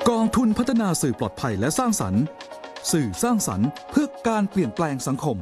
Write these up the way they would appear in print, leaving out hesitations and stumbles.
กองทุนพัฒนาสื่อปลอดภัยและสร้างสรรค์สื่อสร้างสรรค์เพื่อการเปลี่ยนแปลงสังคม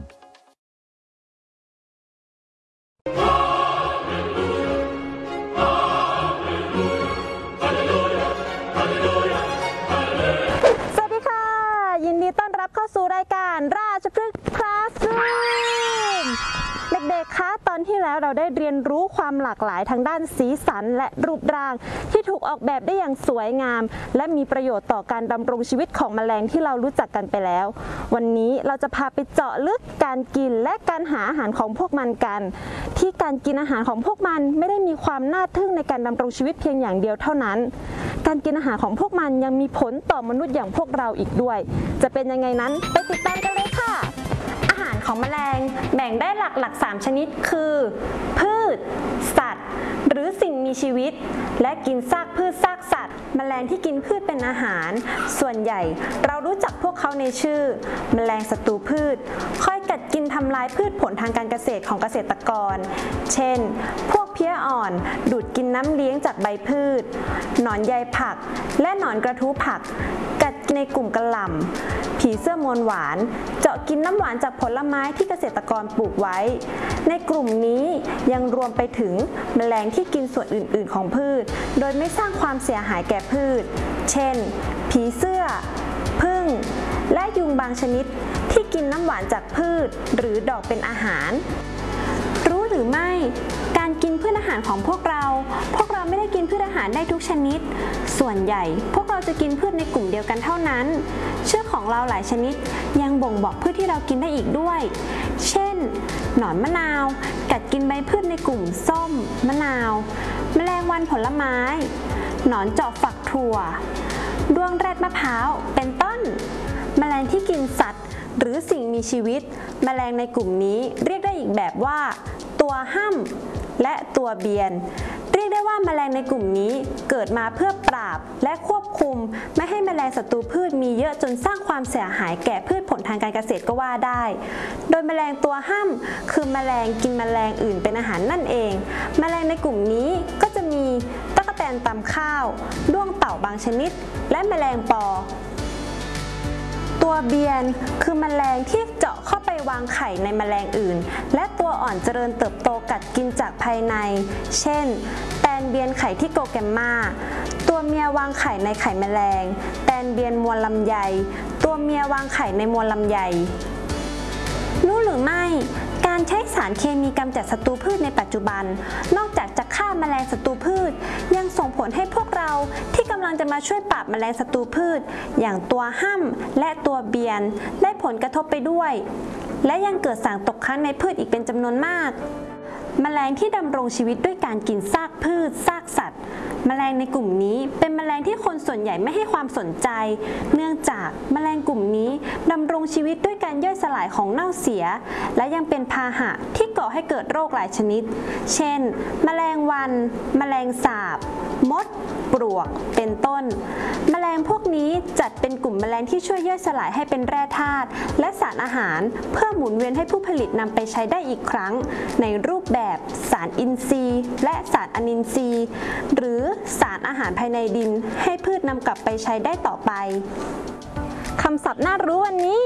สวัสดีค่ะยินดีต้อนรับเข้าสู่รายการราชพฤกษ์คลาสรูมเด็กๆคะตอนที่แล้วเราได้เรียนรู้ความหลากหลายทางด้านสีสันและรูปร่างที่ถูกออกแบบได้อย่างสวยงามและมีประโยชน์ต่อการดำรงชีวิตของแมลงที่เรารู้จักกันไปแล้ววันนี้เราจะพาไปเจาะลึกการกินและการหาอาหารของพวกมันกันที่การกินอาหารของพวกมันไม่ได้มีความน่าทึ่งในการดำรงชีวิตเพียงอย่างเดียวเท่านั้นการกินอาหารของพวกมันยังมีผลต่อมนุษย์อย่างพวกเราอีกด้วยจะเป็นยังไงนั้นไปติดตามกันเลยค่ะอาหารของแมลงแบ่งได้หลักๆ3ชนิดคือพืชสัตว์หรือสิ่งมีชีวิตและกินซากพืชซากสัตว์แมลงที่กินพืชเป็นอาหารส่วนใหญ่เรารู้จักพวกเขาในชื่อแมลงศัตรูพืชค่อยกัดกินทำลายพืชผลทางการเกษตรของเกษตรกรเช่นพวกเพี้ยอ่อนดูดกินน้ำเลี้ยงจากใบพืชหนอนใยผักและหนอนกระทู้ผักกัดในกลุ่มกระหล่ำผีเสื้อมวลหวานเจาะกินน้ำหวานจากผลไม้ที่เกษตรกรปลูกไว้ในกลุ่มนี้ยังรวมไปถึงแมลงที่กินส่วนอื่นๆของพืชโดยไม่สร้างความเสียหายแก่พืชเช่นผีเสื้อผึ้งและยุงบางชนิดที่กินน้ำหวานจากพืชหรือดอกเป็นอาหารรู้หรือไม่การกินพืชอาหารของพวกเราไม่ได้กินพืชอาหารได้ทุกชนิดส่วนใหญ่พวกเราจะกินพืชในกลุ่มเดียวกันเท่านั้นชื่อของเราหลายชนิดยังบ่งบอกพืชที่เรากินได้อีกด้วยเช่นหนอนมะนาวกัดกินใบพืชในกลุ่มส้มมะนาวแมลงวันผลไม้หนอนเจาะฝักถั่วด้วงแรดมะพร้าวเป็นต้นแมลงที่กินสัตว์หรือสิ่งมีชีวิตแมลงในกลุ่มนี้เรียกได้อีกแบบว่าตัวห้ำและตัวเบียนเรียกได้ว่าแมลงในกลุ่มนี้เกิดมาเพื่อปราบและควบคุมไม่ให้แมลงศัตรูพืชมีเยอะจนสร้างความเสียหายแก่พืชผลทางการเกษตรก็ว่าได้โดยแมลงตัวห้ำคือแมลงกินแมลงอื่นเป็นอาหารนั่นเองแมลงในกลุ่มนี้ก็จะมีตั๊กแตนตำข้าวด้วงเต่าบางชนิดและแมลงปอตัวเบียนคือแมลงที่เจาะเข้าไปวางไข่ในแมลงอื่นและตัวอ่อนเจริญเติบโตกัดกินจากภายในเช่นแตนเบียนไข่ที่โกแกมมาตัวเมียวางไข่ในไข่แมลงแตนเบียนมวลลำไยตัวเมียวางไข่ในมวลลำไยรู้หรือไม่การใช้สารเคมีกำจัดศัตรูพืชในปัจจุบันนอกจากจะฆ่าแมลงศัตรูพืชยังส่งผลให้พวกเราที่กำลังจะมาช่วยปราบแมลงศัตรูพืชอย่างตัวห้ำและตัวเบียนได้ผลกระทบไปด้วยและยังเกิดสารตกค้างในพืชอีกเป็นจำนวนมากแมลงที่ดำรงชีวิตด้วยการกินซากพืชซากสัตว์แมลงในกลุ่มนี้เป็นแมลงที่คนส่วนใหญ่ไม่ให้ความสนใจเนื่องจากแมลงกลุ่มนี้ดำรงชีวิตด้วยการย่อยสลายของเน่าเสียและยังเป็นพาหะที่ก่อให้เกิดโรคหลายชนิดเช่นแมลงวันแมลงสาบมดปลวกเป็นต้นแมลงพวกนี้จัดเป็นกลุ่มแมลงที่ช่วยย่อยสลายให้เป็นแร่ธาตุและสารอาหารเพื่อหมุนเวียนให้ผู้ผลิตนำไปใช้ได้อีกครั้งในรูปแบบสารอินทรีย์และสารอนินทรีย์หรือสารอาหารภายในดินให้พืชนำกลับไปใช้ได้ต่อไปคำศัพท์น่ารู้วันนี้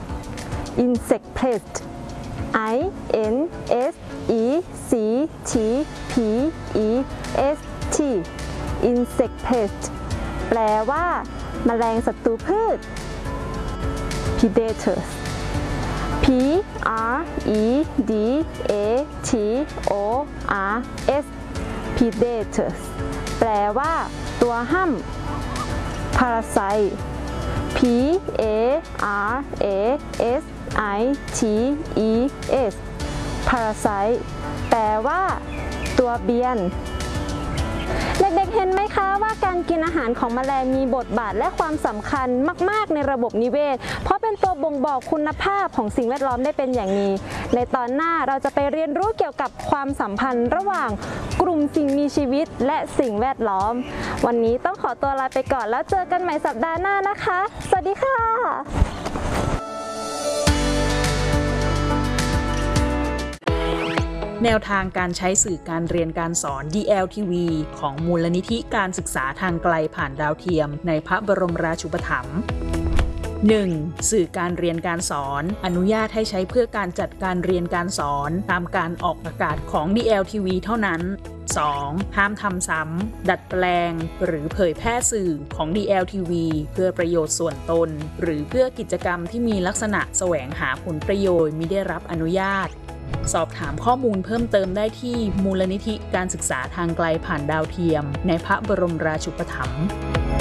insect pest I N S E C T P E S T insect pest แปลว่าแมลงศัตรูพืช predators P R E D A T O R S predators แปลว่าตัวห้ำ parasite P A R A S I T E S parasite แปลว่าตัวเบียนเด็กๆเห็นไหมคะว่าการกินอาหารของแมลงมีบทบาทและความสำคัญมากๆในระบบนิเวศเพราะเป็นตัวบ่งบอกคุณภาพของสิ่งแวดล้อมได้เป็นอย่างดีในตอนหน้าเราจะไปเรียนรู้เกี่ยวกับความสัมพันธ์ระหว่างกลุ่มสิ่งมีชีวิตและสิ่งแวดล้อมวันนี้ต้องขอตัวลาไปก่อนแล้วเจอกันใหม่สัปดาห์หน้านะคะสวัสดีค่ะแนวทางการใช้สื่อการเรียนการสอน DLTV ของมูลนิธิการศึกษาทางไกลผ่านดาวเทียมในพระบรมราชูปถัมภ์ 1. สื่อการเรียนการสอนอนุญาตให้ใช้เพื่อการจัดการเรียนการสอนตามการออกอากาศของ DLTV เท่านั้น 2. ห้ามทำซ้ำดัดแปลงหรือเผยแพร่สื่อของ DLTV เพื่อประโยชน์ส่วนตนหรือเพื่อกิจกรรมที่มีลักษณะแสวงหาผลประโยชน์มิได้รับอนุญาตสอบถามข้อมูลเพิ่มเติมได้ที่มูลนิธิการศึกษาทางไกลผ่านดาวเทียมในพระบรมราชูปถัมภ์